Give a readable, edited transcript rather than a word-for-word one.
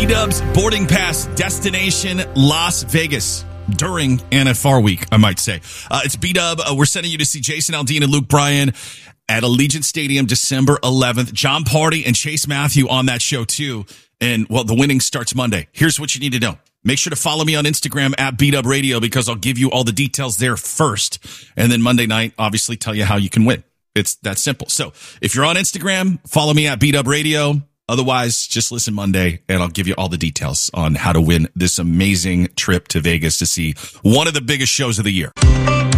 B-Dub's boarding pass destination Las Vegas during NFR week, I might say. It's B-Dub. We're sending you to see Jason Aldean and Luke Bryan at Allegiant Stadium December 11th. John Party and Chase Matthew on that show too. And, well, the winning starts Monday. Here's what you need to know. Make sure to follow me on Instagram at B-Dub Radio because I'll give you all the details there first. And then Monday night, obviously, tell you how you can win. It's that simple. So if you're on Instagram, follow me at B-Dub Radio. Otherwise, just listen Monday, and I'll give you all the details on how to win this amazing trip to Vegas to see one of the biggest shows of the year.